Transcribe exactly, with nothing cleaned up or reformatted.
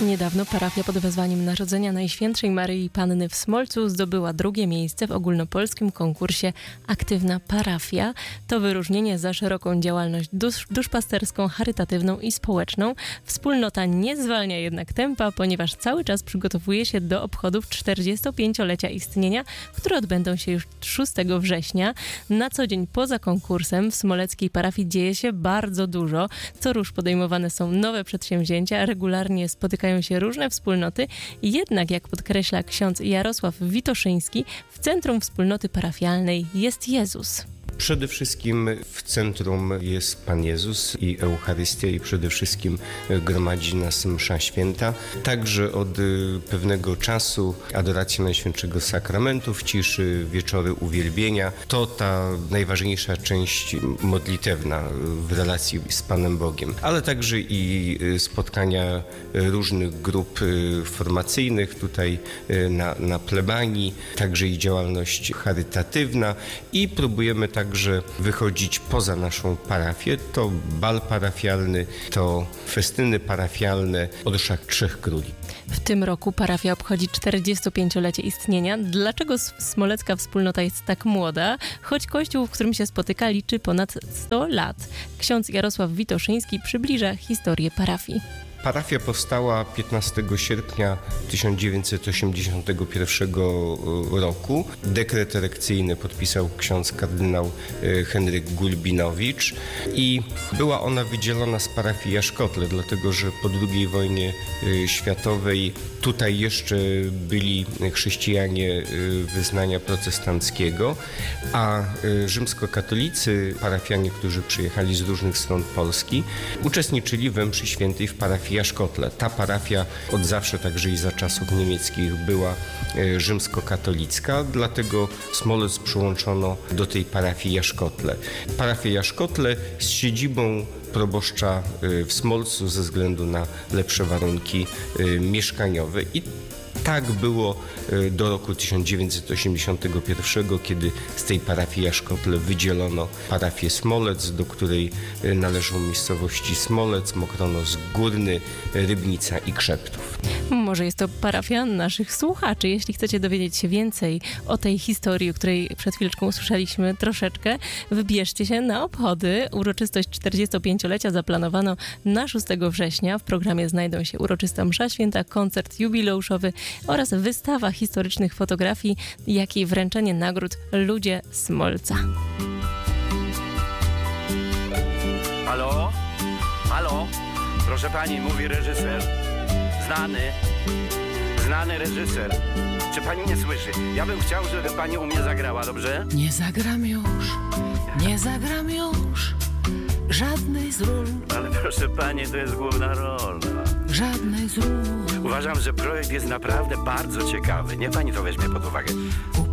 Niedawno parafia pod wezwaniem Narodzenia Najświętszej Maryi Panny w Smolcu zdobyła drugie miejsce w ogólnopolskim konkursie Aktywna Parafia. To wyróżnienie za szeroką działalność dusz, duszpasterską, charytatywną i społeczną. Wspólnota nie zwalnia jednak tempa, ponieważ cały czas przygotowuje się do obchodów czterdziestopięciolecia istnienia, które odbędą się już szóstego września. Na co dzień poza konkursem w smoleckiej parafii dzieje się bardzo dużo. Co rusz podejmowane są nowe przedsięwzięcia, regularnie spotykają się różne wspólnoty, jednak jak podkreśla ksiądz Jarosław Witoszyński, w centrum wspólnoty parafialnej jest Jezus. Przede wszystkim w centrum jest Pan Jezus i Eucharystia i przede wszystkim gromadzi nas msza święta. Także od pewnego czasu adoracja Najświętszego Sakramentu w ciszy, wieczory uwielbienia. To ta najważniejsza część modlitewna w relacji z Panem Bogiem. Ale także i spotkania różnych grup formacyjnych tutaj na, na plebanii. Także i działalność charytatywna i próbujemy tak Także wychodzić poza naszą parafię. To bal parafialny, to festyny parafialne Orszak Trzech Króli. W tym roku parafia obchodzi czterdziestopięciolecie istnienia. Dlaczego smolecka wspólnota jest tak młoda? Choć kościół, w którym się spotyka, liczy ponad sto lat. Ksiądz Jarosław Witoszyński przybliża historię parafii. Parafia powstała piętnastego sierpnia tysiąc dziewięćset osiemdziesiątego pierwszego roku. Dekret erekcyjny podpisał ksiądz kardynał Henryk Gulbinowicz i była ona wydzielona z parafii Jaszkotle, dlatego że po drugiej wojnie światowej tutaj jeszcze byli chrześcijanie wyznania protestanckiego, a rzymskokatolicy, parafianie, którzy przyjechali z różnych stron Polski, uczestniczyli we mszy świętej w parafii Jaszkotle. Ta parafia od zawsze, także i za czasów niemieckich, była rzymskokatolicka, dlatego Smolec przyłączono do tej parafii Jaszkotle. Parafia Jaszkotle z siedzibą proboszcza w Smolcu ze względu na lepsze warunki mieszkaniowe. I tak było do roku tysiąc dziewięćset osiemdziesiątego pierwszego, kiedy z tej parafii Jaszkotle wydzielono parafię Smolec, do której należą miejscowości Smolec, Mokronos Górny, Rybnica i Krzeptów. Może jest to parafia naszych słuchaczy. Jeśli chcecie dowiedzieć się więcej o tej historii, o której przed chwileczką usłyszeliśmy troszeczkę, wybierzcie się na obchody. Uroczystość czterdziestopięciolecia zaplanowano na szóstego września. W programie znajdą się uroczysta msza święta, koncert jubileuszowy oraz wystawa historycznych fotografii, jak i wręczenie nagród Ludzie Smolca. Halo? Halo? Proszę pani, mówi reżyser. Znany. Znany reżyser. Czy pani nie słyszy? Ja bym chciał, żeby pani u mnie zagrała, dobrze? Nie zagram już, nie zagram już żadnej z ról. Ale proszę pani, to jest główna rola. Żadnej z ról. Uważam, że projekt jest naprawdę bardzo ciekawy. Niech pani to weźmie pod uwagę.